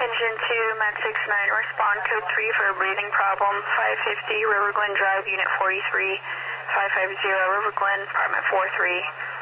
Engine 2, Med 69, respond code 3 for a breathing problem, 550 River Glen Drive, Unit 43, 550 River Glen, apartment 43.